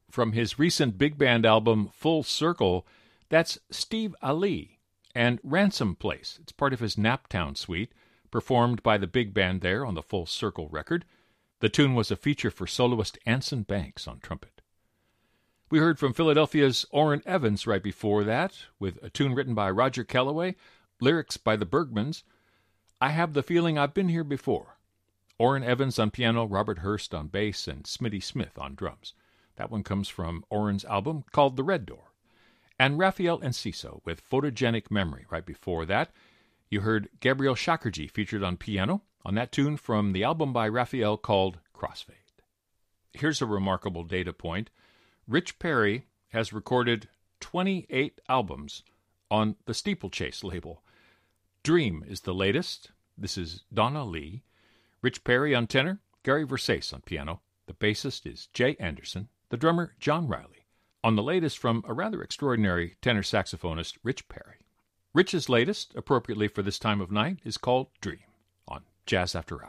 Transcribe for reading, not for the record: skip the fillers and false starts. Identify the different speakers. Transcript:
Speaker 1: From his recent big band album Full Circle, that's Steve Ali and Ransom Place. It's part of his Naptown suite, performed by the big band there on the Full Circle record. The tune was a feature for soloist Anson Banks on trumpet. We heard from Philadelphia's Orrin Evans right before that, with a tune written by Roger Kellaway, lyrics by the Bergmans, I Have the Feeling I've Been Here Before. Orrin Evans on piano, Robert Hurst on bass, and Smitty Smith on drums. That one comes from Orrin's album called The Red Door. And Raphael Enciso with Photogenic Memory right before that. You heard Gabriel Shakerji featured on piano on that tune from the album by Raphael called Crossfade. Here's a remarkable data point. Rich Perry has recorded 28 albums on the Steeplechase label. Dream is the latest. This is Donna Lee. Rich Perry on tenor, Gary Versace on piano. The bassist is Jay Anderson. The drummer, John Riley. On the latest from a rather extraordinary tenor saxophonist, Rich Perry. Rich's latest, appropriately for this time of night, is called Dream on Jazz After Hours.